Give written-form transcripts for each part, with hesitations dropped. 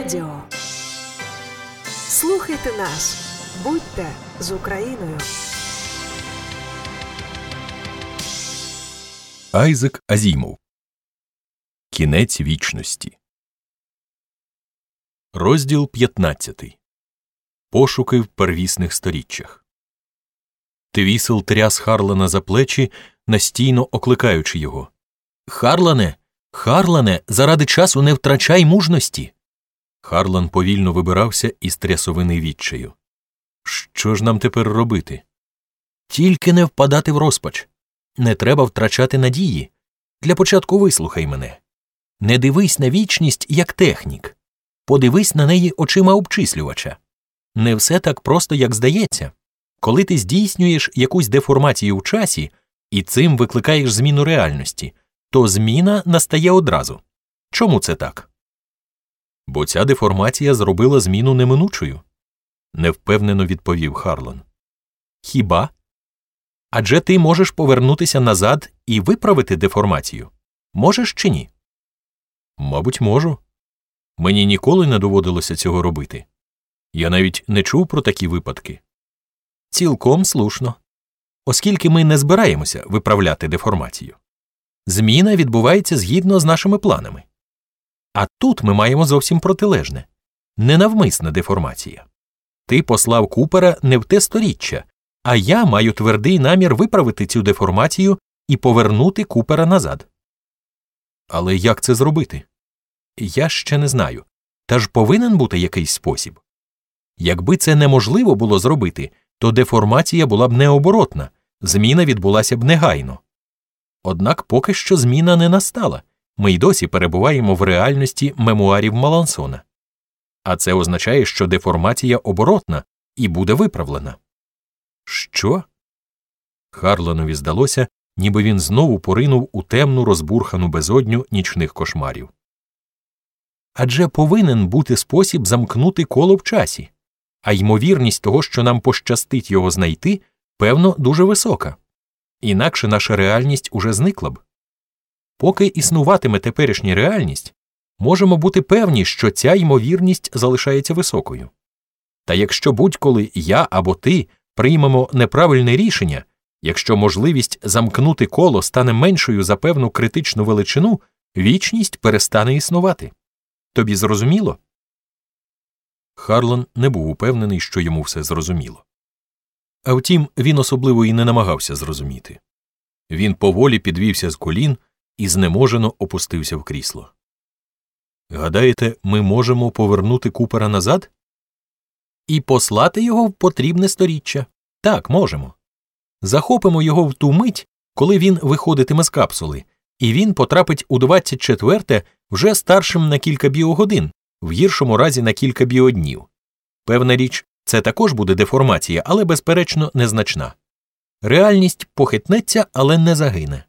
Радіо. Слухайте нас. Будьте з Україною. Айзек Азімов. Кінець вічності. Розділ 15. Пошуки в первісних сторіччях. Твісел тряс Харлана за плечі, настійно окликаючи його. «Харлане! Харлане! Заради часу не втрачай мужності!» Харлан повільно вибирався із трясовини відчаю. «Що ж нам тепер робити?» «Тільки не впадати в розпач. Не треба втрачати надії. Для початку вислухай мене. Не дивись на вічність як технік. Подивись на неї очима обчислювача. Не все так просто, як здається. Коли ти здійснюєш якусь деформацію в часі і цим викликаєш зміну реальності, то зміна настає одразу. Чому це так?» «Бо ця деформація зробила зміну неминучою», – невпевнено відповів Харлан. «Хіба? Адже ти можеш повернутися назад і виправити деформацію. Можеш чи ні?» «Мабуть, можу. Мені ніколи не доводилося цього робити. Я навіть не чув про такі випадки». «Цілком слушно. Оскільки ми не збираємося виправляти деформацію. Зміна відбувається згідно з нашими планами. А тут ми маємо зовсім протилежне. Ненавмисна деформація. Ти послав Купера не в те сторіччя, а я маю твердий намір виправити цю деформацію і повернути Купера назад». «Але як це зробити?» «Я ще не знаю. Та ж повинен бути якийсь спосіб. Якби це неможливо було зробити, то деформація була б необоротна, зміна відбулася б негайно. Однак поки що зміна не настала. Ми й досі перебуваємо в реальності мемуарів Малансона. А це означає, що деформація оборотна і буде виправлена». «Що?» Харланові здалося, ніби він знову поринув у темну розбурхану безодню нічних кошмарів. «Адже повинен бути спосіб замкнути коло в часі, а ймовірність того, що нам пощастить його знайти, певно, дуже висока. Інакше наша реальність уже зникла б. Поки існуватиме теперішня реальність, можемо бути певні, що ця ймовірність залишається високою. Та якщо будь-коли я або ти приймемо неправильне рішення, якщо можливість замкнути коло стане меншою за певну критичну величину, вічність перестане існувати. Тобі зрозуміло?» Харлан не був упевнений, що йому все зрозуміло. А втім, він особливо і не намагався зрозуміти. Він поволі підвівся з колін і знеможено опустився в крісло. «Гадаєте, ми можемо повернути Купера назад?» «І послати його в потрібне сторіччя. Так, можемо. Захопимо його в ту мить, коли він виходитиме з капсули, і він потрапить у 24-те вже старшим на кілька біогодин, в гіршому разі на кілька біоднів. Певна річ, це також буде деформація, але, безперечно, незначна. Реальність похитнеться, але не загине».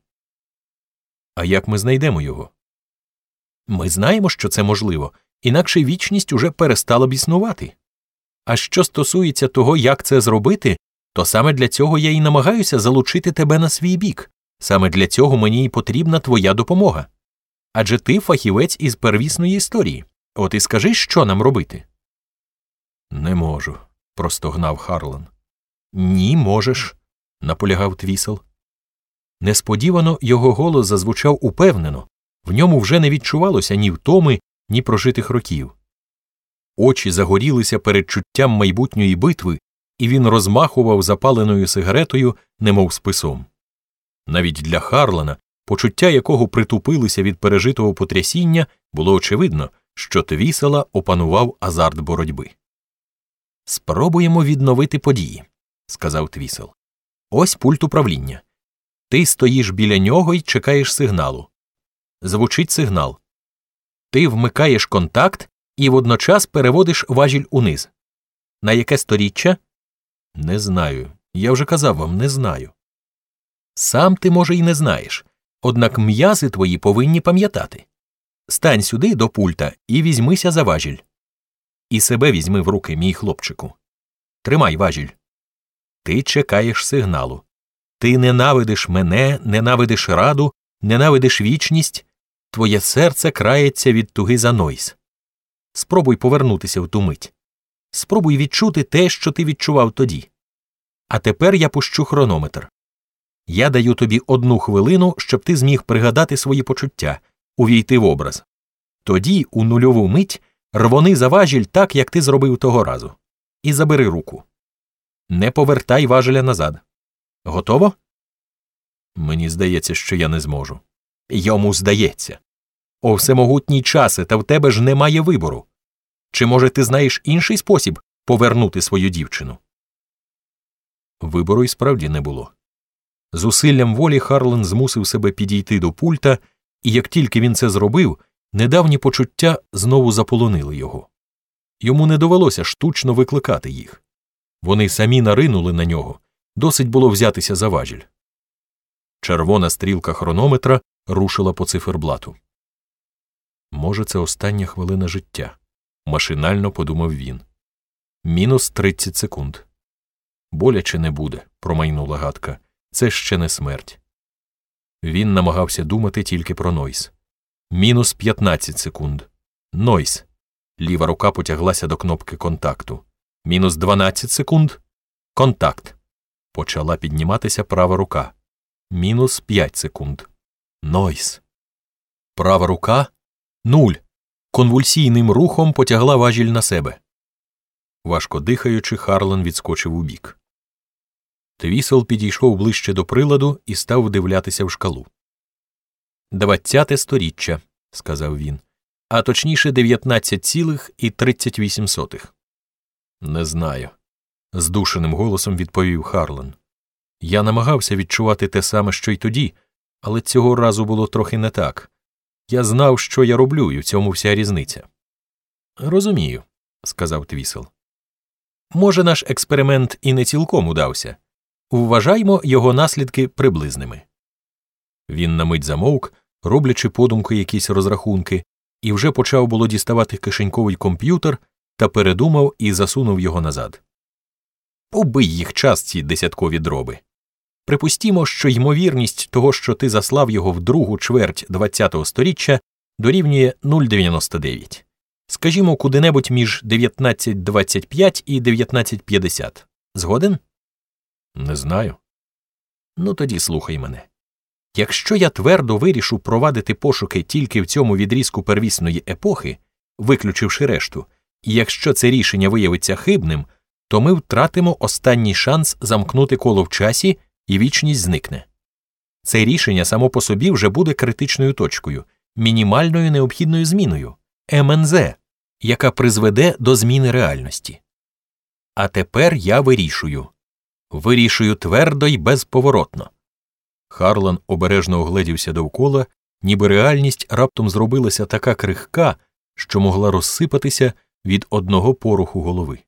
«А як ми знайдемо його?» «Ми знаємо, що це можливо, інакше вічність уже перестала б існувати. А що стосується того, як це зробити, то саме для цього я і намагаюся залучити тебе на свій бік. Саме для цього мені і потрібна твоя допомога. Адже ти фахівець із первісної історії. От і скажи, що нам робити?» «Не можу», – простогнав Харлан. «Ні, можеш», – наполягав Твісел. Несподівано його голос зазвучав упевнено, в ньому вже не відчувалося ні втоми, ні прожитих років. Очі загорілися передчуттям майбутньої битви, і він розмахував запаленою сигаретою, немов списом. Навіть для Харлана, почуття якого притупилися від пережитого потрясіння, було очевидно, що Твісела опанував азарт боротьби. «Спробуємо відновити події», – сказав Твісел. «Ось пульт управління. Ти стоїш біля нього і чекаєш сигналу. Звучить сигнал. Ти вмикаєш контакт і водночас переводиш важіль униз. На яке сторіччя?» «Не знаю. Я вже казав вам, не знаю». «Сам ти, може, і не знаєш. Однак м'язи твої повинні пам'ятати. Стань сюди до пульта і візьмися за важіль. І себе візьми в руки, мій хлопчику. Тримай важіль. Ти чекаєш сигналу. Ти ненавидиш мене, ненавидиш раду, ненавидиш вічність. Твоє серце крається від туги за Нойс. Спробуй повернутися в ту мить. Спробуй відчути те, що ти відчував тоді. А тепер я пущу хронометр. Я даю тобі 1 хвилину, щоб ти зміг пригадати свої почуття, увійти в образ. Тоді, у нульову мить, рвони за важіль так, як ти зробив того разу. І забери руку. Не повертай важеля назад. Готово? Мені здається, що я не зможу. Йому здається. О всемогутній часе, та в тебе ж немає вибору. Чи, може, ти знаєш інший спосіб повернути свою дівчину? Вибору й справді не було. Зусиллям волі Харлан змусив себе підійти до пульта, і як тільки він це зробив, недавні почуття знову заполонили його. Йому не довелося штучно викликати їх. Вони самі наринули на нього, досить було взятися за важіль. Червона стрілка хронометра рушила по циферблату. Може, це остання хвилина життя, машинально подумав він. Мінус 30 секунд. Боляче не буде, промайнула гадка. Це ще не смерть. Він намагався думати тільки про Нойс. Мінус 15 секунд. Нойс. Ліва рука потяглася до кнопки контакту. Мінус 12 секунд. Контакт. Почала підніматися права рука. Мінус 5 секунд. Нойс. Права рука. 0. Конвульсійним рухом потягла важіль на себе. Важко дихаючи, Харлан відскочив убік. Твісел підійшов ближче до приладу і став вдивлятися в шкалу. 20-те сторіччя, сказав він, а точніше 19,38. Не знаю, здушеним голосом відповів Харлан. Я намагався відчувати те саме, що й тоді, але цього разу було трохи не так. Я знав, що я роблю, і в цьому вся різниця. Розумію, сказав Твісел. Може, наш експеримент і не цілком удався. Вважаймо його наслідки приблизними. Він на мить замовк, роблячи подумки якісь розрахунки, і вже почав було діставати кишеньковий комп'ютер, та передумав і засунув його назад. Побий їх час ці десяткові дроби. Припустімо, що ймовірність того, що ти заслав його в другу чверть 20-го сторіччя, дорівнює 0,99. Скажімо, куди-небудь між 19.25 і 19.50. Згоден? Не знаю. Ну тоді слухай мене. Якщо я твердо вирішу провадити пошуки тільки в цьому відрізку первісної епохи, виключивши решту, і якщо це рішення виявиться хибним, то ми втратимо останній шанс замкнути коло в часі, і вічність зникне. Це рішення само по собі вже буде критичною точкою, мінімальною необхідною зміною, МНЗ, яка призведе до зміни реальності. А тепер я вирішую. Вирішую твердо й безповоротно. Харлан обережно огледівся довкола, ніби реальність раптом зробилася така крихка, що могла розсипатися від одного поруху голови.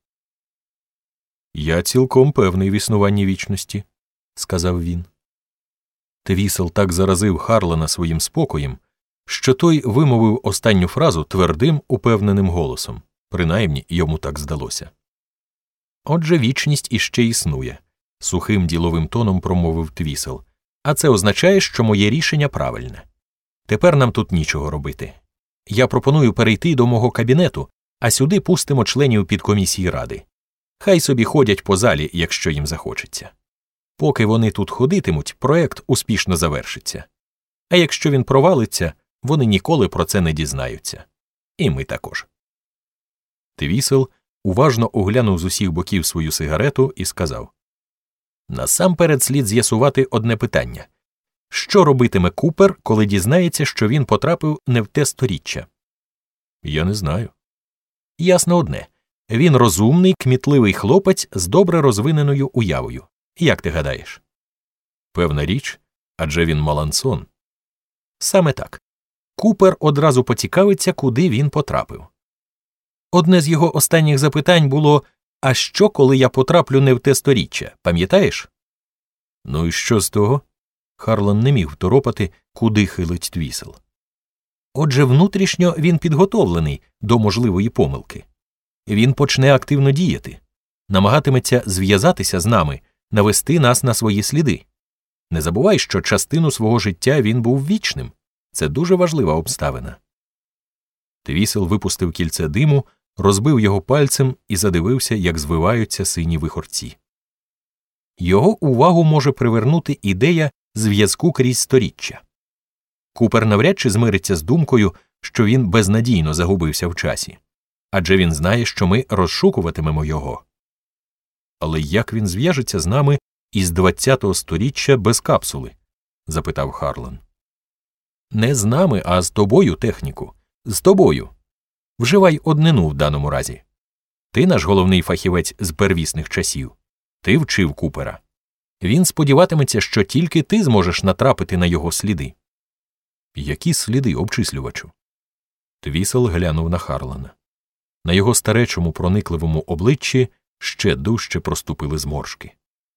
«Я цілком певний в існуванні вічності», – сказав він. Твісел так заразив Харлана своїм спокоєм, що той вимовив останню фразу твердим, упевненим голосом. Принаймні, йому так здалося. «Отже, вічність іще існує», – сухим діловим тоном промовив Твісел. «А це означає, що моє рішення правильне. Тепер нам тут нічого робити. Я пропоную перейти до мого кабінету, а сюди пустимо членів підкомісії ради. Хай собі ходять по залі, якщо їм захочеться. Поки вони тут ходитимуть, проект успішно завершиться. А якщо він провалиться, вони ніколи про це не дізнаються. І ми також». Твісел уважно оглянув з усіх боків свою сигарету і сказав: «Насамперед слід з'ясувати одне питання. Що робитиме Купер, коли дізнається, що він потрапив не в те сторіччя?» «Я не знаю». «Ясно одне. Він розумний, кмітливий хлопець з добре розвиненою уявою. Як ти гадаєш?» «Певна річ, адже він Малансон». «Саме так. Купер одразу поцікавиться, куди він потрапив. Одне з його останніх запитань було: «А що, коли я потраплю не в те сторіччя, пам'ятаєш?» «Ну і що з того?» Харлан не міг второпати, куди хилить Твісел. «Отже, внутрішньо він підготовлений до можливої помилки. Він почне активно діяти, намагатиметься зв'язатися з нами, навести нас на свої сліди. Не забувай, що частину свого життя він був вічним. Це дуже важлива обставина». Твісел випустив кільце диму, розбив його пальцем і задивився, як звиваються сині вихорці. Його увагу може привернути ідея зв'язку крізь сторіччя. Купер навряд чи змириться з думкою, що він безнадійно загубився в часі. Адже він знає, що ми розшукуватимемо його. Але як він зв'яжеться з нами із 20-го сторіччя без капсули? Запитав Харлан. Не з нами, а з тобою, техніку. З тобою. Вживай однину в даному разі. Ти наш головний фахівець з первісних часів. Ти вчив Купера. Він сподіватиметься, що тільки ти зможеш натрапити на його сліди. Які сліди, обчислювачу? Твісел глянув на Харлана. На його старечому проникливому обличчі ще дужче проступили зморшки.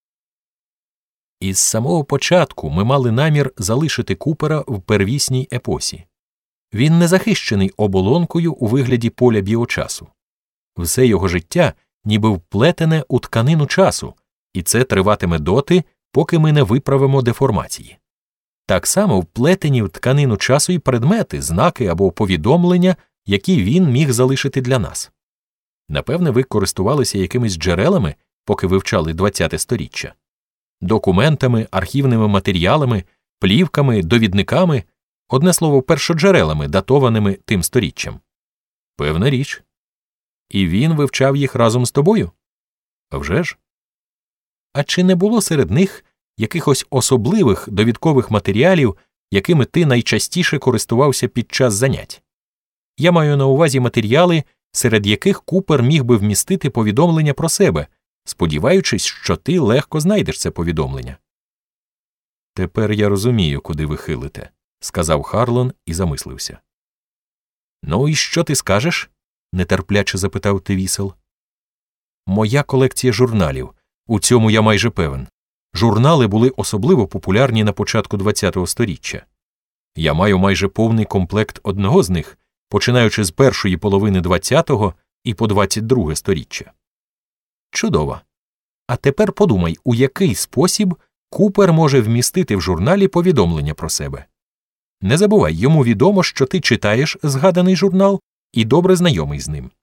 Із самого початку ми мали намір залишити Купера в первісній епосі. Він не захищений оболонкою у вигляді поля біочасу. Все його життя ніби вплетене у тканину часу, і це триватиме доти, поки ми не виправимо деформації. Так само вплетені в тканину часу і предмети, знаки або повідомлення, які він міг залишити для нас. Напевне, ви користувалися якимись джерелами, поки вивчали 20-те сторіччя? Документами, архівними матеріалами, плівками, довідниками, одне слово, першоджерелами, датованими тим сторіччям. Певна річ. І він вивчав їх разом з тобою? А вже ж. А чи не було серед них якихось особливих довідкових матеріалів, якими ти найчастіше користувався під час занять? Я маю на увазі матеріали, серед яких Купер міг би вмістити повідомлення про себе, сподіваючись, що ти легко знайдеш це повідомлення. Тепер я розумію, куди ви хилите, сказав Харлан і замислився. Ну і що ти скажеш? Нетерпляче запитав Твісел. Моя колекція журналів. У цьому я майже певен. Журнали були особливо популярні на початку 20-го сторіччя. Я маю майже повний комплект одного з них, починаючи з першої половини 20-го і по 22-е сторіччя. Чудово. А тепер подумай, у який спосіб Купер може вмістити в журналі повідомлення про себе. Не забувай, йому відомо, що ти читаєш згаданий журнал і добре знайомий з ним.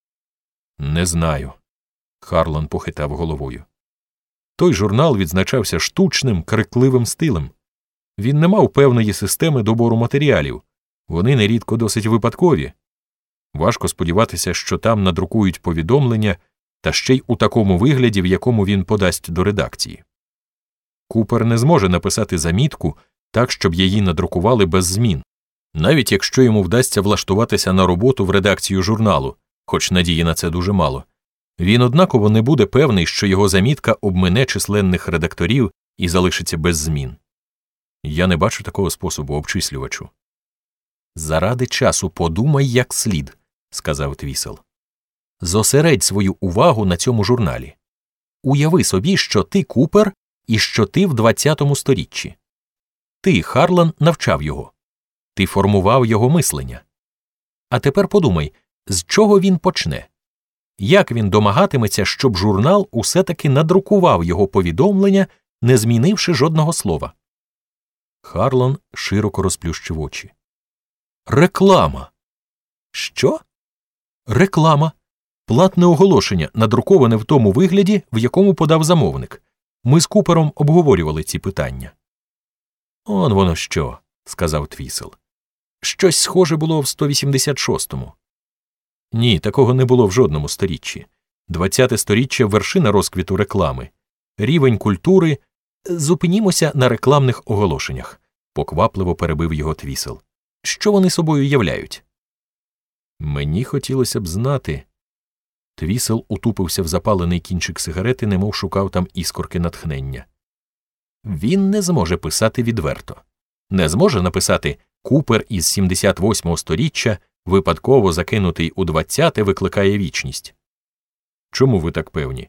Не знаю. Харлан похитав головою. Той журнал відзначався штучним, крикливим стилем. Він не мав певної системи добору матеріалів. Вони нерідко досить випадкові. Важко сподіватися, що там надрукують повідомлення, та ще й у такому вигляді, в якому він подасть до редакції. Купер не зможе написати замітку так, щоб її надрукували без змін, навіть якщо йому вдасться влаштуватися на роботу в редакцію журналу, хоч надії на це дуже мало. Він однаково не буде певний, що його замітка обмине численних редакторів і залишиться без змін. Я не бачу такого способу, обчислювачу. Заради часу подумай як слід, сказав Твісел. Зосередь свою увагу на цьому журналі. Уяви собі, що ти Купер і що ти в 20-му сторіччі. Ти, Харлан, навчав його. Ти формував його мислення. А тепер подумай, з чого він почне? Як він домагатиметься, щоб журнал усе-таки надрукував його повідомлення, не змінивши жодного слова? Харлан широко розплющив очі. Реклама. Що? Реклама. Платне оголошення, надруковане в тому вигляді, в якому подав замовник. Ми з Купером обговорювали ці питання. Он воно що, сказав Твісел. Щось схоже було в 186-му. Ні, такого не було в жодному сторіччі. 20-те сторіччя – вершина розквіту реклами. Рівень культури – зупинімося на рекламних оголошеннях, поквапливо перебив його Твісел. Що вони собою являють? Мені хотілося б знати. Твісел утупився в запалений кінчик сигарети, немов шукав там іскорки натхнення. Він не зможе писати відверто. Не зможе написати «Купер із 78-го сторіччя, випадково закинутий у 20-те, викликає вічність». Чому ви так певні?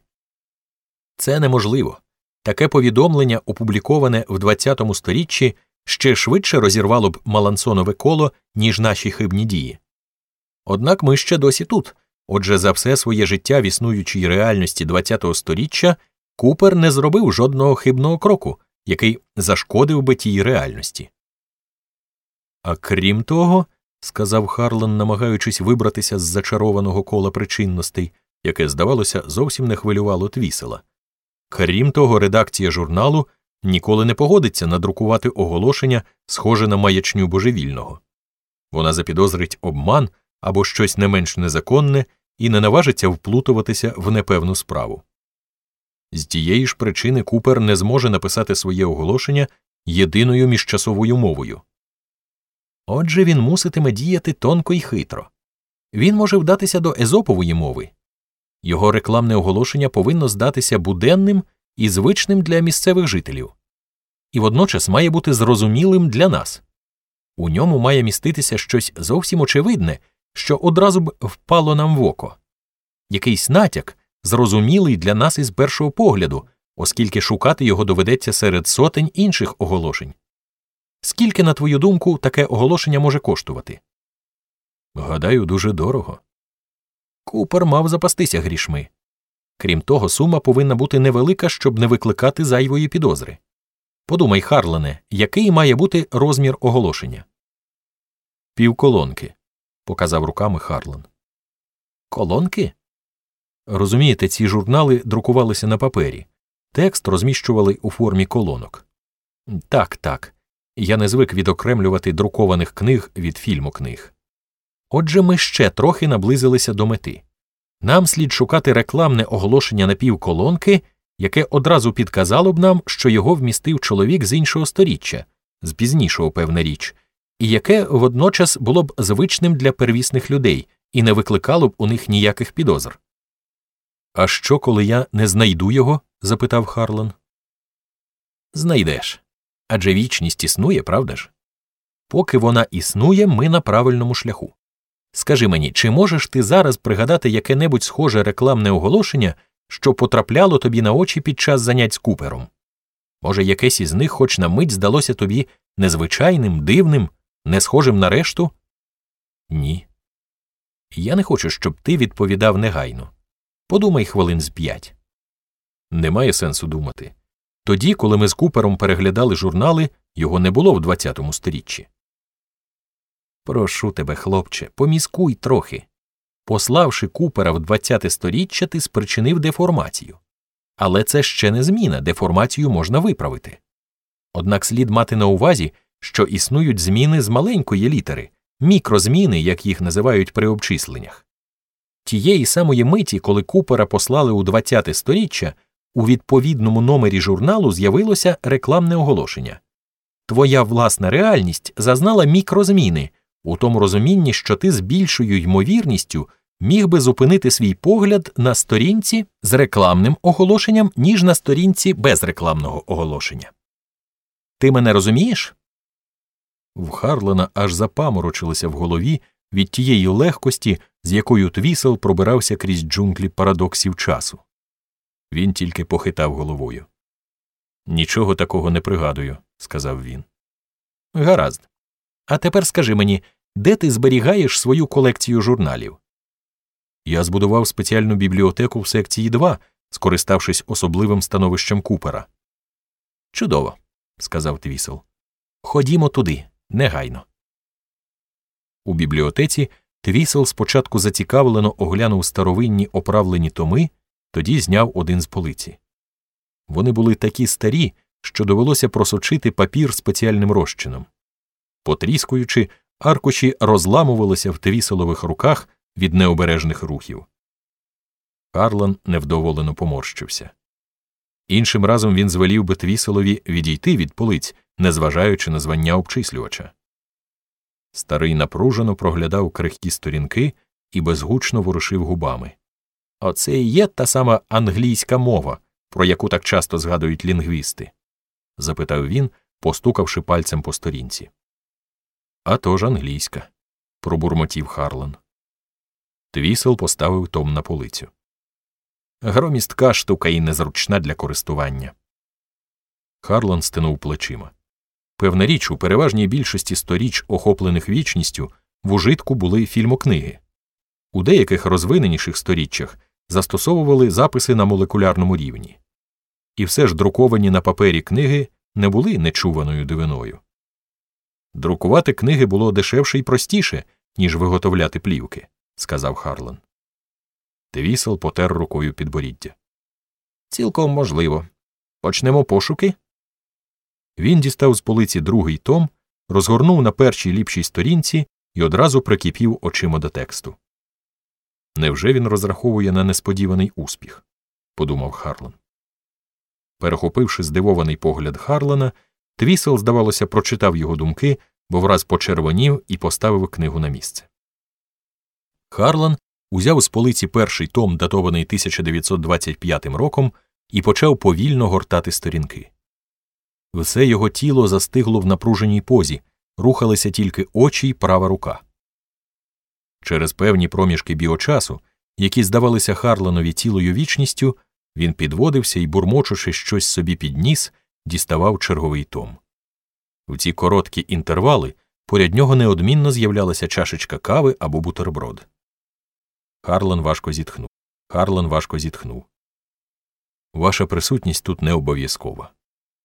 Це неможливо. Таке повідомлення, опубліковане в 20-му сторіччі, ще швидше розірвало б Малансонове коло, ніж наші хибні дії. Однак ми ще досі тут. Отже, за все своє життя в існуючій реальності 20-го сторіччя Купер не зробив жодного хибного кроку, який зашкодив би тій реальності. А крім того, сказав Харлан, намагаючись вибратися з зачарованого кола причинностей, яке, здавалося, зовсім не хвилювало Твісела. Крім того, редакція журналу ніколи не погодиться надрукувати оголошення, схоже на маячню божевільного. Вона запідозрить обман або щось не менш незаконне і не наважиться вплутуватися в непевну справу. З тієї ж причини Купер не зможе написати своє оголошення єдиною міжчасовою мовою. Отже, він муситиме діяти тонко й хитро. Він може вдатися до езопової мови. Його рекламне оголошення повинно здатися буденним і звичним для місцевих жителів. І водночас має бути зрозумілим для нас. У ньому має міститися щось зовсім очевидне, що одразу б впало нам в око. Якийсь натяк, зрозумілий для нас із першого погляду, оскільки шукати його доведеться серед сотень інших оголошень. Скільки, на твою думку, таке оголошення може коштувати? Гадаю, дуже дорого. Купер мав запастися грішми. Крім того, сума повинна бути невелика, щоб не викликати зайвої підозри. Подумай, Харлане, який має бути розмір оголошення? «Півколонки», – показав руками Харлан. «Колонки?» Розумієте, ці журнали друкувалися на папері. Текст розміщували у формі колонок. Так. Я не звик відокремлювати друкованих книг від фільмокниг. Отже, ми ще трохи наблизилися до мети. Нам слід шукати рекламне оголошення на півколонки, яке одразу підказало б нам, що його вмістив чоловік з іншого сторіччя, з пізнішого, певна річ, і яке водночас було б звичним для первісних людей і не викликало б у них ніяких підозр. «А що, коли я не знайду його?» – запитав Харлан. «Знайдеш. Адже вічність існує, правда ж? Поки вона існує, ми на правильному шляху. Скажи мені, чи можеш ти зараз пригадати яке-небудь схоже рекламне оголошення, що потрапляло тобі на очі під час занять з Купером? Може, якесь із них хоч на мить здалося тобі незвичайним, дивним, не схожим на решту?» «Ні. Я не хочу, щоб ти відповідав негайно. Подумай хвилин з 5. Немає сенсу думати. Тоді, коли ми з Купером переглядали журнали, його не було в 20-му сторіччі. Прошу тебе, хлопче, поміскуй трохи. Пославши Купера в 20-те сторіччя, ти спричинив деформацію. Але це ще не зміна, деформацію можна виправити. Однак слід мати на увазі, що існують зміни з маленької літери, мікрозміни, як їх називають при обчисленнях. Тієї самої миті, коли Купера послали у 20-те сторіччя, у відповідному номері журналу з'явилося рекламне оголошення. Твоя власна реальність зазнала мікрозміни, у тому розумінні, що ти з більшою ймовірністю міг би зупинити свій погляд на сторінці з рекламним оголошенням, ніж на сторінці без рекламного оголошення. Ти мене розумієш? В Харлана аж запаморочилося в голові від тієї легкості, з якою Твісел пробирався крізь джунглі парадоксів часу. Він тільки похитав головою. «Нічого такого не пригадую», – сказав він. «Гаразд. А тепер скажи мені, де ти зберігаєш свою колекцію журналів?» «Я збудував спеціальну бібліотеку в секції 2, скориставшись особливим становищем Купера». «Чудово», – сказав Твісел. «Ходімо туди, негайно». У бібліотеці Твісел спочатку зацікавлено оглянув старовинні оправлені томи, тоді зняв один з полиці. Вони були такі старі, що довелося просочити папір спеціальним розчином. Потріскуючи, аркуші розламувалися в Твіселових руках від необережних рухів. Харлан невдоволено поморщився. Іншим разом він звелів би Твіселові відійти від полиць, незважаючи на звання обчислювача. Старий напружено проглядав крихкі сторінки і безгучно ворушив губами. «Оце і є та сама англійська мова, про яку так часто згадують лінгвісти?» – запитав він, постукавши пальцем по сторінці. «А то ж англійська», – пробурмотів Харлан. Твісел поставив том на полицю. «Громістка штука і незручна для користування». Харлан стенув плечима. Певна річ, у переважній більшості сторіч, охоплених вічністю, в ужитку були фільмокниги. У деяких розвиненіших сторіччях застосовували записи на молекулярному рівні. І все ж друковані на папері книги не були нечуваною дивиною. Друкувати книги було дешевше і простіше, ніж виготовляти плівки, сказав Харлан. Твісел потер рукою підборіддя. Цілком можливо. Почнемо пошуки? Він дістав з полиці другий том, розгорнув на першій ліпшій сторінці і одразу прикипів очима до тексту. Невже він розраховує на несподіваний успіх? Подумав Харлан. Перехопивши здивований погляд Харлана, Твісел, здавалося, прочитав його думки, бо враз почервонів і поставив книгу на місце. Харлан узяв з полиці перший том, датований 1925 роком, і почав повільно гортати сторінки. Все його тіло застигло в напруженій позі, рухалися тільки очі й права рука. Через певні проміжки біочасу, які здавалися Харланові цілою вічністю, він підводився і, бурмочучи щось собі під ніс, діставав черговий том. В ці короткі інтервали поряд нього неодмінно з'являлася чашечка кави або бутерброд. Харлан важко зітхнув. Ваша присутність тут не обов'язкова.